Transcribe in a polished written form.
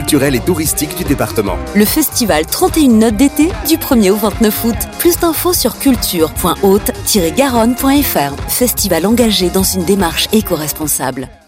culturelle et touristique du département. Le festival 31 notes d'été du 1er au 29 août. Plus d'infos sur culture.haute-garonne.fr. Festival engagé dans une démarche éco-responsable.